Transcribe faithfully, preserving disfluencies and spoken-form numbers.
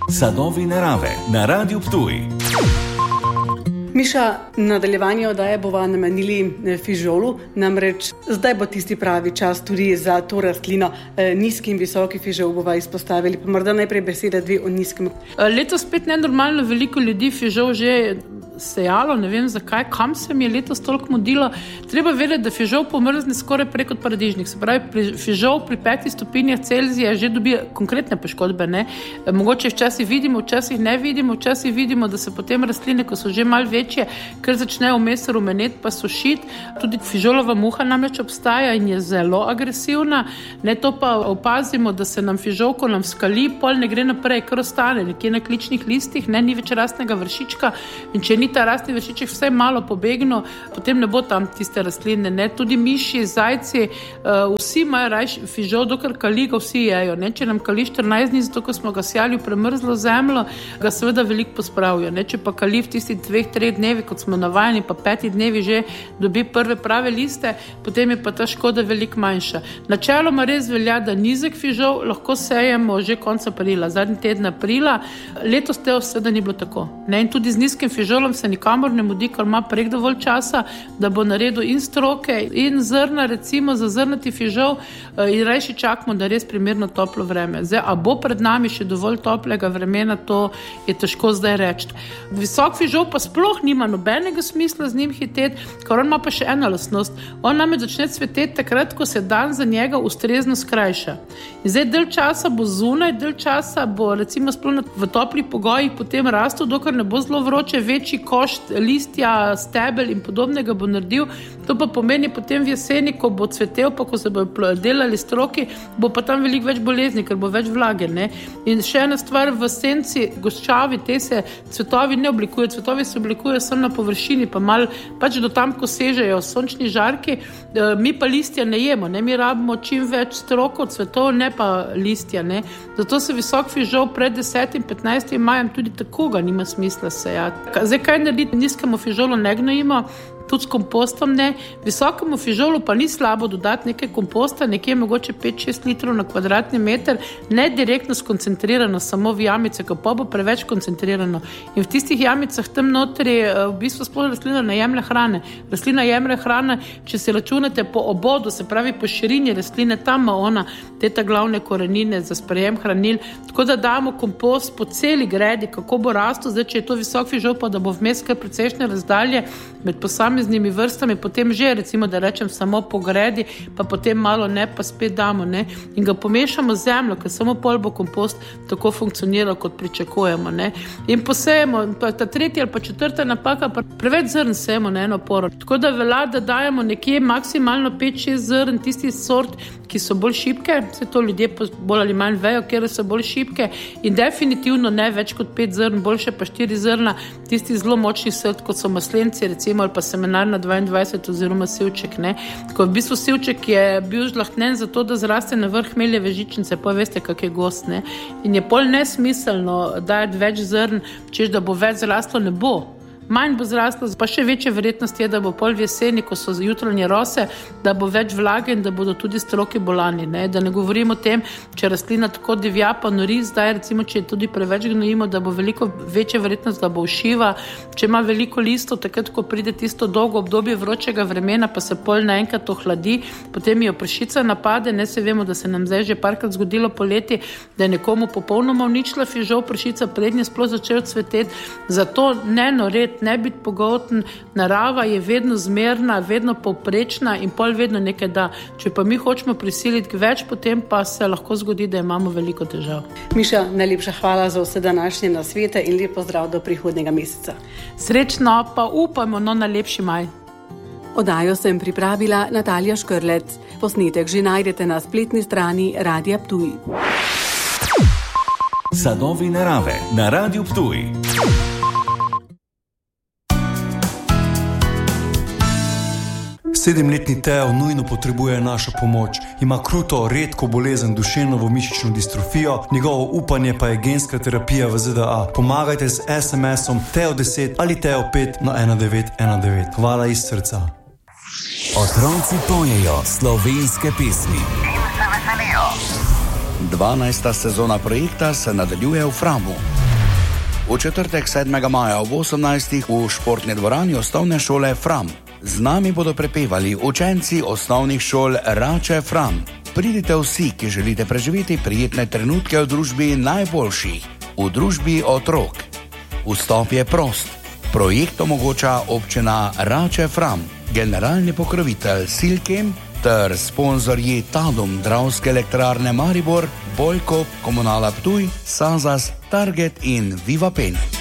Sadovi narave na Radiu Ptuj. Miša, nadaljevanje oddaje bova namenili fižolu, namreč zdaj bo tisti pravi čas tudi za to rastlino. Nizki in visoki fižol bova izpostavili, pa morda najprej beseda dve o nizkem. Letos spet nenormalno veliko ljudi fižol že sejalo, ne vem zakaj, kam se mi je letos toliko mudilo. Treba vedeti, da fižol pomrzne skoraj prej kot paradižnik. Se pravi, fižol pri petih stopinjah Celzija že dobi konkretne poškodbe. Ne? Mogoče včasih vidimo, včasih ne vidimo, včasih vidimo, da se potem rastline, ko so že malo večje, ker začnejo vmes rumeneti pa sušiti. Tudi fižolova muha namreč obstaja in je zelo agresivna. Ne, to pa opazimo, da se nam fižol, ko nam skali, pol ne gre naprej, kar ostane nekje na kličnih listih, ne, ni več rastnega vršička, in če ni ta rastni vršiček vsaj malo pobegno, potem ne bo tam tiste rastline. Ne. Tudi miši, zajci, uh, vsi imajo raj fižol, dokler kali ga vsi jejo. Ne. Če nam kali štirinajst dni, zato ko smo ga sjali v premrzlo zemljo, ga seveda veliko pospravijo. Ne. Če pa kali v tistih dveh, treh dnevi, kot smo navajeni, pa peti dnevi že dobi prve prave liste, potem je pa ta škoda veliko manjša. Načeloma res velja, da nizek fižol lahko sejemo že konec aprila, zadnji teden aprila. Letos tega seveda ni bilo tako. Ne. In tudi z nizkim fižolom se nikamor ne mudi, ker ima prek dovolj časa, da bo naredil in stroke in zrna, recimo za zrnati fižol, in rajši čakamo, da res primerno toplo vreme. Zdaj, a bo pred nami še dovolj toplega vremena, to je težko zdaj reči. Visok fižol pa sploh nima nobenega smisla z njim hiteti, ker on ima pa še eno lastnost. On namreč začne cveteti takrat, ko se dan za njega ustrezno skrajša. In zdaj del časa bo zunaj, del časa bo recimo sploh v toplih pogojih potem rastel, dokler ne bo zelo vroče, večji košt, listja, stebel in podobnega bo naredil. To pa pomeni potem v jeseni, ko bo cvetel, pa ko se bo delali stroki, bo pa tam veliko več bolezni, ker bo več vlage. Ne? In še ena stvar, v senci, goščavi, te se cvetovi ne oblikujejo, cvetovi se oblikujejo samo na površini, pa malo pač do tam, ko sežejo sončni žarki, mi pa listja ne jemo, ne? Mi rabimo čim več strokov, cvetov, ne pa listja. Ne? Zato se visok fižol pred desetim, petnajstim majem tudi tako ga nima smisla sejati. Zdaj, kaj narediti? Nizkemu fižolu ne gnojimo, tudi s kompostom ne. Visokemu fižolu pa ni slabo dodati nekaj komposta, nekje mogoče pet šest litrov na kvadratni meter, ne direktno skoncentrirano, samo v jamice, ko pa bo preveč koncentrirano. In v tistih jamicah tam notri v bistvu sploh rastlina ne jemlje hrane. Rastlina jemlje hrane, če se računate po obodu, se pravi po širini rastline, tam ima ona te ta glavne korenine za sprejem hranil. Tako da damo kompost po celi gredi, kako bo rastel. Zdaj, če je to visok fižol, pa da bo vmes kar precejšnje razdalje med posameznimi vrstami, potem že recimo, da rečem samo po gredi, pa potem malo ne, pa spet damo, ne, in ga pomešamo z zemljo, ker samo pol bo kompost tako funkcioniral, kot pričakujemo, ne, in posejemo, pa ta tretja ali pa četrta napaka, pa preveč zrn sejemo na eno poro, tako da velja, da dajemo nekje maksimalno pet šest zrn tistih sort, ki so bolj šibke, se to ljudje bolj ali manj vejo, kjer so bolj šibke, in definitivno ne več kot pet zrn, boljše pa štiri zrna tistih zelo močnih sort, kot so maslenci, recimo, ali pa semenarna dvaindvajset oziroma sivček, ne. Tako v bistvu sivček je bil žlahtnen zato, da zraste na vrh hmeljeve žičnice, pa veste, kak je gost, ne. In je pol nesmiselno dajati več zrn, češ da bo več zraslo, ne bo. Manj bo zraslo, pa še večja verjetnost je, da bo pol v jeseni, ko so jutranje rose, da bo več vlage in da bodo tudi stroki bolani. Ne? Da ne govorimo o tem, če rastlina tako divja, pa nori zdaj, recimo, če tudi preveč gnojimo, da bo veliko večja verjetnost, da bo ušiva. Če ima veliko listov, takrat, ko pride tisto dolgo obdobje vročega vremena, pa se pol naenkrat ohladi, potem jo pršica napade, ne se vemo, da se nam zdaj že parkrat zgodilo poleti, da je nekomu popolnoma uničila fižol, pršica prednje sploh začela cveteti. Zato ne noreti, ne biti pogoten, narava je vedno zmerna, vedno povprečna in pol vedno nekaj da. Če pa mi hočemo prisiliti več, potem pa se lahko zgodi, da imamo veliko težav. Miša, najlepša hvala za vse današnje nasvete in lep pozdrav do prihodnjega meseca. Srečno, pa upajmo, no, na lepši maj. Oddajo sem pripravila Natalija Škrlec. Posnetek že najdete na spletni strani Radia Ptuj. Sadovi narave na Radiu Ptuj. Sedemletni Teo nujno potrebuje našo pomoč. Ima kruto, redko bolezen duševno-mišično distrofijo, njegovo upanje pa je genska terapija v Z D A. Pomagajte z es em esom Teo deset ali Teo pet na ena devet ena devet. Hvala iz srca. Otroci pojejo slovenske pesmi in se veselijo. dvanajsta sezona projekta se nadaljuje v Framu. V četrtek sedmega maja ob osemnajstih v športni dvorani osnovne šole Fram. Z nami bodo prepevali učenci osnovnih šol Rače Fram. Pridite vsi, ki želite preživeti prijetne trenutke v družbi najboljših, v družbi otrok. Vstop je prost. Projekt omogoča občina Rače Fram, generalni pokrovitelj Silkem ter sponzorji Tadum, Dravske elektrarne Maribor, Bojko, Komunala Ptuj, Sazas, Target in Viva Pen.